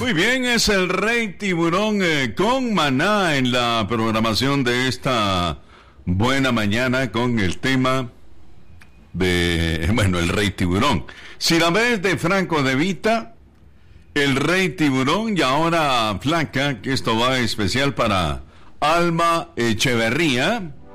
Muy bien, es el Rey Tiburón con Maná en la programación de esta buena mañana con el tema de, bueno, el Rey Tiburón. Si la ves de Franco De Vita, el Rey Tiburón, y ahora Flaca, que esto va especial para Alma Echeverría,